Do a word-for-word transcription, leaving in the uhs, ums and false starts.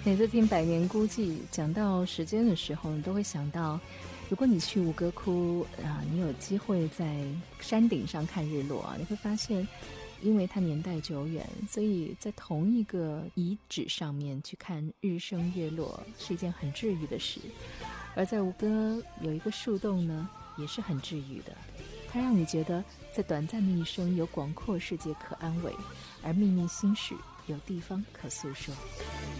每次听百年孤寂讲到时间的时候，你都会想到，如果你去吴哥窟啊，你有机会在山顶上看日落啊，你会发现，因为它年代久远，所以在同一个遗址上面去看日升月落是一件很治愈的事。而在吴哥有一个树洞呢，也是很治愈的，它让你觉得在短暂的一生有广阔世界可安慰，而秘密心事有地方可诉说。